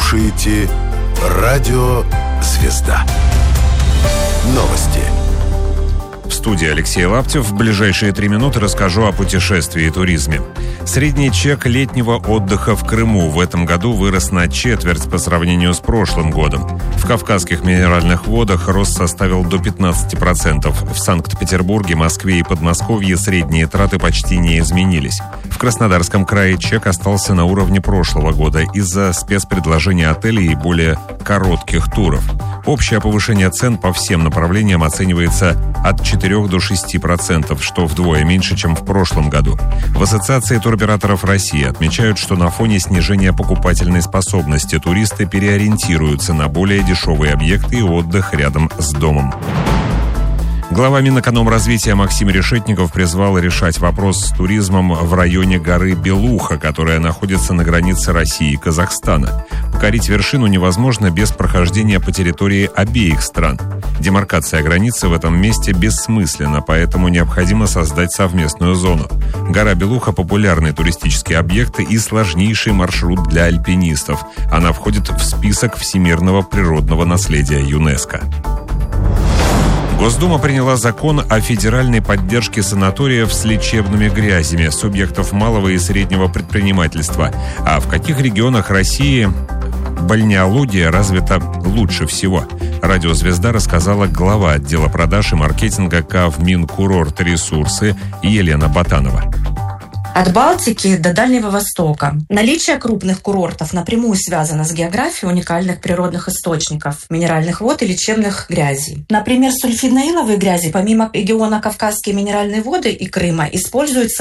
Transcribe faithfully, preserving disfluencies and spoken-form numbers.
слушаете «Радио Звезда». Новости. В студии Алексей Лаптев. В ближайшие три минуты расскажу о путешествии и туризме. Средний чек летнего отдыха в Крыму в этом году вырос на четверть по сравнению с прошлым годом. В Кавказских минеральных водах рост составил до пятнадцати процентов. В Санкт-Петербурге, Москве и Подмосковье средние траты почти не изменились. В Краснодарском крае чек остался на уровне прошлого года из-за спецпредложения отелей и более коротких туров. Общее повышение цен по всем направлениям оценивается от четырёх до шести процентов, что вдвое меньше, чем в прошлом году. В Ассоциации туроператоров России отмечают, что на фоне снижения покупательной способности туристы переориентируются на более дешевые объекты и отдых рядом с домом. Глава Минэкономразвития Максим Решетников призвал решать вопрос с туризмом в районе горы Белуха, которая находится на границе России и Казахстана. Покорить вершину невозможно без прохождения по территории обеих стран. Демаркация границы в этом месте бессмысленна, поэтому необходимо создать совместную зону. Гора Белуха – популярный туристический объект и сложнейший маршрут для альпинистов. Она входит в список всемирного природного наследия ЮНЕСКО. Госдума приняла закон о федеральной поддержке санаториев с лечебными грязями, субъектов малого и среднего предпринимательства. А в каких регионах России бальнеология развита лучше всего? Радио «Звезда» рассказала глава отдела продаж и маркетинга КАВ Минкурорт-ресурсы Елена Ботанова. От Балтики до Дальнего Востока. Наличие крупных курортов напрямую связано с географией уникальных природных источников, минеральных вод и лечебных грязей. Например, сульфидно-иловые грязи, помимо региона Кавказские минеральные воды и Крыма, используются